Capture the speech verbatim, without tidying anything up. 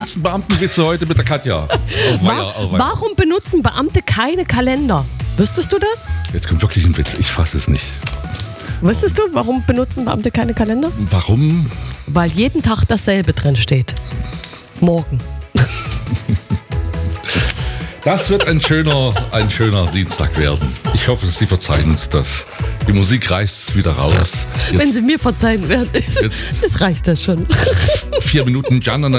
lustigsten Beamtenwitze heute mit der Katja. Oh, weia, Wa- oh, weia. Warum benutzen Beamte keine Kalender? Wüsstest du das? Jetzt kommt wirklich ein Witz, ich fasse es nicht. Wüsstest du, warum benutzen Beamte keine Kalender? Warum? Weil jeden Tag dasselbe drin steht. Morgen. Das wird ein schöner, ein schöner Dienstag werden. Ich hoffe, Sie verzeihen uns das. Die Musik reißt es wieder raus. Wenn Jetzt sie mir verzeihen werden, ist, Jetzt- es reicht das schon. vier Minuten Jan und